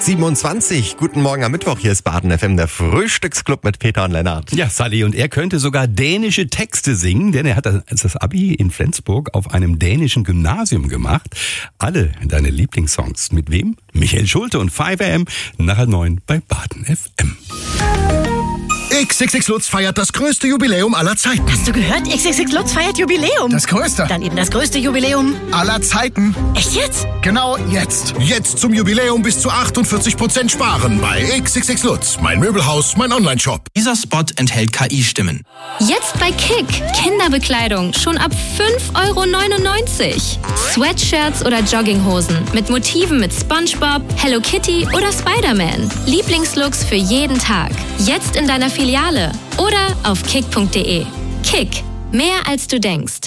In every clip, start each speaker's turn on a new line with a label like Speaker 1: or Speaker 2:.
Speaker 1: 8:27. Guten Morgen am Mittwoch. Hier ist Baden FM, der Frühstücksclub mit Peter und Lennart.
Speaker 2: Ja, Sally, und er könnte sogar dänische Texte singen, denn er hat das Abi in Flensburg auf einem dänischen Gymnasium gemacht. Alle deine Lieblingssongs. Mit wem? Michael Schulte und 5am nach 9 bei Baden FM.
Speaker 3: XXX Lutz feiert das größte Jubiläum aller Zeiten.
Speaker 4: Hast du gehört? XXX Lutz feiert Jubiläum.
Speaker 3: Das größte.
Speaker 4: Dann eben das größte Jubiläum
Speaker 3: Aller Zeiten.
Speaker 4: Echt jetzt?
Speaker 3: Genau jetzt. Jetzt zum Jubiläum bis zu 48% sparen bei XXX Lutz. Mein Möbelhaus, mein Onlineshop.
Speaker 5: Dieser Spot enthält KI-Stimmen.
Speaker 6: Jetzt bei Kick. Kinderbekleidung schon ab 5,99 €. Sweatshirts oder Jogginghosen mit Motiven mit SpongeBob, Hello Kitty oder Spider-Man. Lieblingslooks für jeden Tag. Jetzt in deiner Filiale oder auf kick.de. Kick. Mehr als du denkst.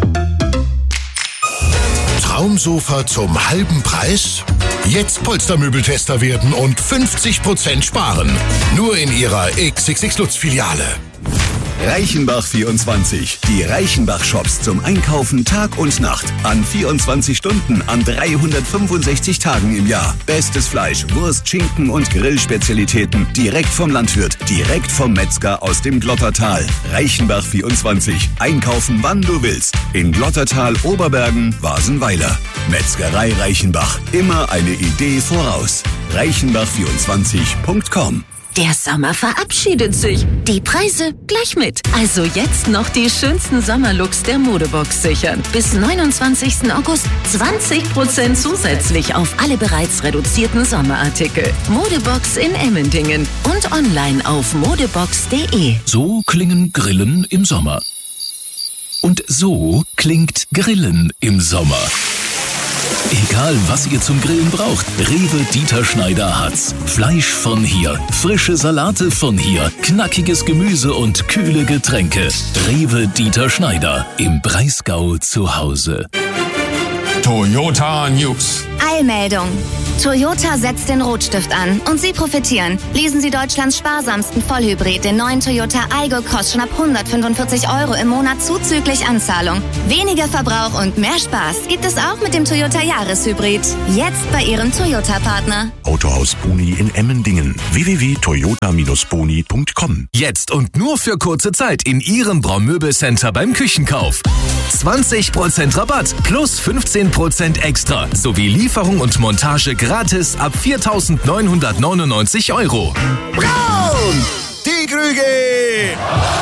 Speaker 3: Traumsofa zum halben Preis? Jetzt Polstermöbeltester werden und 50% sparen. Nur in Ihrer XXX Lutz Filiale.
Speaker 7: Reichenbach 24. Die Reichenbach-Shops zum Einkaufen Tag und Nacht. An 24 Stunden, an 365 Tagen im Jahr. Bestes Fleisch, Wurst, Schinken und Grillspezialitäten. Direkt vom Landwirt, direkt vom Metzger aus dem Glottertal. Reichenbach 24. Einkaufen, wann du willst. In Glottertal, Oberbergen, Wasenweiler. Metzgerei Reichenbach. Immer eine Idee voraus. Reichenbach24.com.
Speaker 8: Der Sommer verabschiedet sich. Die Preise gleich mit. Also jetzt noch die schönsten Sommerlooks der Modebox sichern. Bis 29. August 20% zusätzlich auf alle bereits reduzierten Sommerartikel. Modebox in Emmendingen und online auf modebox.de.
Speaker 9: So klingen Grillen im Sommer. Und so klingt Grillen im Sommer. Egal, was ihr zum Grillen braucht, Rewe Dieter Schneider hat's. Fleisch von hier, frische Salate von hier, knackiges Gemüse und kühle Getränke. Rewe Dieter Schneider, im Breisgau zu Hause.
Speaker 10: Toyota News.
Speaker 11: Eilmeldung. Toyota setzt den Rotstift an und Sie profitieren. Lesen Sie Deutschlands sparsamsten Vollhybrid, den neuen Toyota Aygo, kostet schon ab 145 € im Monat zuzüglich Anzahlung. Weniger Verbrauch und mehr Spaß gibt es auch mit dem Toyota Jahreshybrid. Jetzt bei Ihrem Toyota-Partner.
Speaker 3: Autohaus Boni in Emmendingen. www.toyota-boni.com.
Speaker 12: Jetzt und nur für kurze Zeit in Ihrem Braun-Möbel-Center beim Küchenkauf. 20% Rabatt plus 15% extra sowie Lieferung und Montage gratis ab 4.999 €.
Speaker 3: Braun! Die Krüge!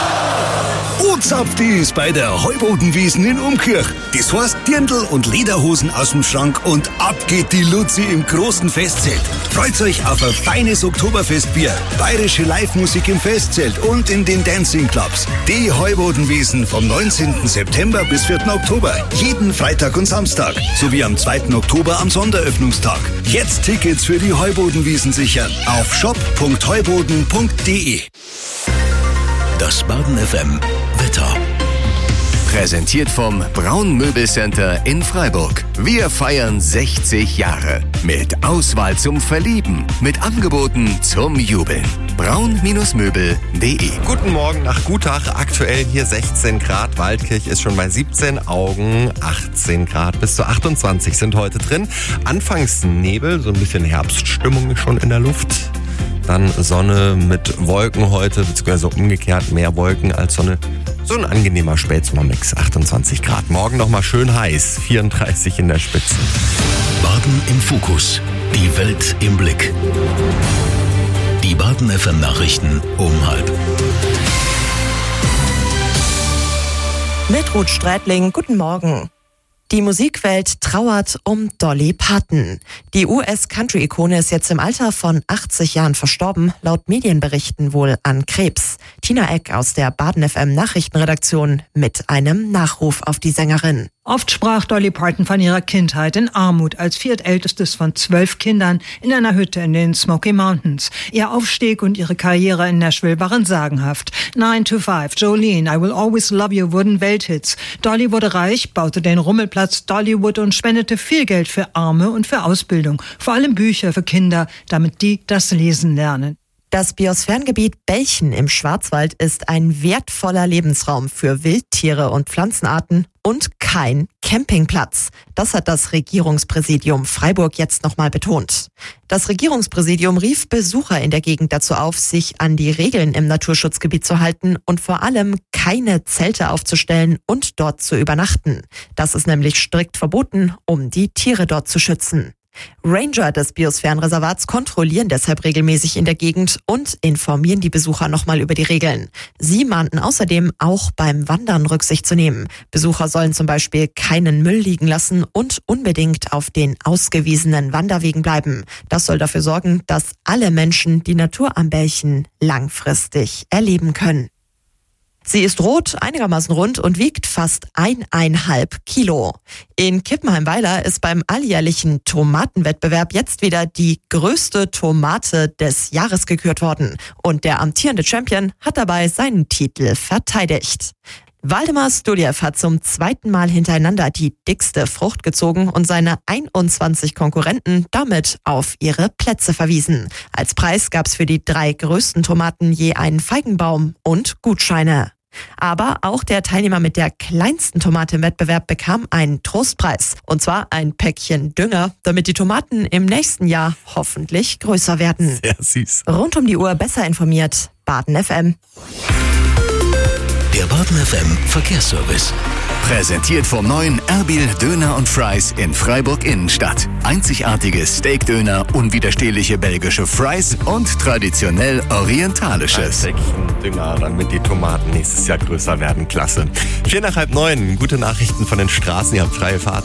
Speaker 3: Uzapft ist bei der Heubodenwiesen in Umkirch. Das heißt Dirndl und Lederhosen aus dem Schrank und ab geht die Luzi im großen Festzelt. Freut euch auf ein feines Oktoberfestbier, bayerische Live-Musik im Festzelt und in den Dancing-Clubs. Die Heubodenwiesen vom 19. September bis 4. Oktober. Jeden Freitag und Samstag. Sowie am 2. Oktober am Sonderöffnungstag. Jetzt Tickets für die Heubodenwiesen sichern auf shop.heuboden.de.
Speaker 9: Das Baden FM Wetter.
Speaker 13: Präsentiert vom Braun Möbelcenter in Freiburg. Wir feiern 60 Jahre. Mit Auswahl zum Verlieben. Mit Angeboten zum Jubeln. braun-möbel.de.
Speaker 1: Guten Morgen nach Gutach. Aktuell hier 16 Grad. Waldkirch ist schon bei 17, Augen 18 Grad. Bis zu 28 sind heute drin. Anfangs Nebel, so ein bisschen Herbststimmung schon in der Luft. Dann Sonne mit Wolken heute, beziehungsweise umgekehrt mehr Wolken als Sonne. So ein angenehmer Spätsommermix, 28 Grad. Morgen nochmal schön heiß, 34 in der Spitze.
Speaker 9: Baden im Fokus. Die Welt im Blick. Die Baden FM Nachrichten um 12:30.
Speaker 14: Mit Ruth Streitling, guten Morgen. Die Musikwelt trauert um Dolly Parton. Die US-Country-Ikone ist jetzt im Alter von 80 Jahren verstorben, laut Medienberichten wohl an Krebs. Tina Eck aus der Baden FM Nachrichtenredaktion mit einem Nachruf auf die Sängerin.
Speaker 15: Oft sprach Dolly Parton von ihrer Kindheit in Armut als viertältestes von 12 Kindern in einer Hütte in den Smoky Mountains. Ihr Aufstieg und ihre Karriere in Nashville waren sagenhaft. 9 to 5, Jolene, I Will Always Love You wurden Welthits. Dolly wurde reich, baute den Rummelplatz Dollywood und spendete viel Geld für Arme und für Ausbildung. Vor allem Bücher für Kinder, damit die das Lesen lernen.
Speaker 14: Das Biosphärengebiet Belchen im Schwarzwald ist ein wertvoller Lebensraum für Wildtiere und Pflanzenarten und kein Campingplatz. Das hat das Regierungspräsidium Freiburg jetzt nochmal betont. Das Regierungspräsidium rief Besucher in der Gegend dazu auf, sich an die Regeln im Naturschutzgebiet zu halten und vor allem keine Zelte aufzustellen und dort zu übernachten. Das ist nämlich strikt verboten, um die Tiere dort zu schützen. Ranger des Biosphärenreservats kontrollieren deshalb regelmäßig in der Gegend und informieren die Besucher nochmal über die Regeln. Sie mahnten außerdem, auch beim Wandern Rücksicht zu nehmen. Besucher sollen zum Beispiel keinen Müll liegen lassen und unbedingt auf den ausgewiesenen Wanderwegen bleiben. Das soll dafür sorgen, dass alle Menschen die Natur am Belchen langfristig erleben können. Sie ist rot, einigermaßen rund und wiegt fast 1,5 Kilo. In Kippenheim-Weiler ist beim alljährlichen Tomatenwettbewerb jetzt wieder die größte Tomate des Jahres gekürt worden. Und der amtierende Champion hat dabei seinen Titel verteidigt. Waldemar Stuljev hat zum 2. Mal hintereinander die dickste Frucht gezogen und seine 21 Konkurrenten damit auf ihre Plätze verwiesen. Als Preis gab's für die 3 größten Tomaten je einen Feigenbaum und Gutscheine. Aber auch der Teilnehmer mit der kleinsten Tomate im Wettbewerb bekam einen Trostpreis. Und zwar ein Päckchen Dünger, damit die Tomaten im nächsten Jahr hoffentlich größer werden.
Speaker 1: Sehr süß.
Speaker 14: Rund um die Uhr besser informiert, Baden FM.
Speaker 12: Der Baden FM Verkehrsservice.
Speaker 13: Präsentiert vom neuen Erbil Döner und Fries in Freiburg Innenstadt. Einzigartiges Steakdöner, unwiderstehliche belgische Fries und traditionell orientalisches.
Speaker 1: Ein Päckchen Dünger, damit die Tomaten nächstes Jahr größer werden. Klasse. 8:45. Gute Nachrichten von den Straßen. Ihr habt freie Fahrt.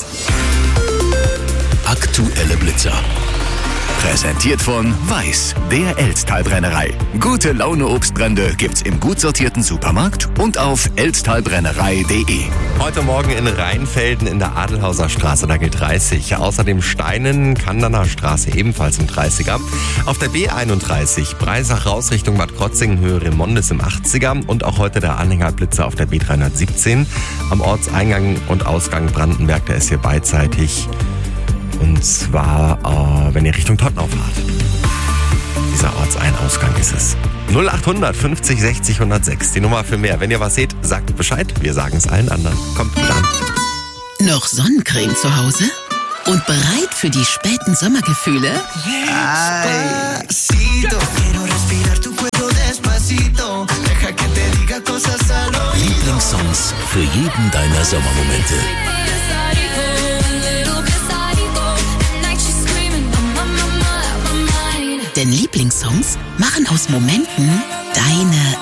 Speaker 12: Aktuelle Blitzer.
Speaker 13: Präsentiert von Weiß, der Elztalbrennerei. Gute Laune Obstbrände gibt's im gut sortierten Supermarkt und auf elztalbrennerei.de.
Speaker 1: Heute Morgen in Rheinfelden in der Adelhauser Straße, da gilt 30. Außerdem Steinen, Kandaner Straße ebenfalls im 30er. Auf der B31 Breisach raus Richtung Bad Krotzingen, Höhe Remondes im 80er. Und auch heute der Anhängerblitzer auf der B317. Am Ortseingang und Ausgang Brandenberg, der ist hier beidseitig. Und zwar, wenn ihr Richtung Tottenau fahrt. Dieser Ortseinausgang ist es. 0800 50 60 106. Die Nummer für mehr. Wenn ihr was seht, sagt Bescheid. Wir sagen es allen anderen. Kommt gut an.
Speaker 8: Noch Sonnencreme zu Hause? Und bereit für die späten Sommergefühle?
Speaker 12: Lieblingssongs für jeden deiner Sommermomente.
Speaker 8: Denn Lieblingssongs machen aus Momenten deine